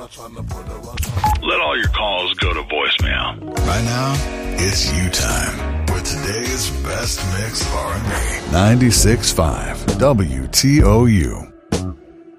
Let all your calls go to voicemail. Right now, it's you time with today's best mix of R&B. 96.5 WTOU.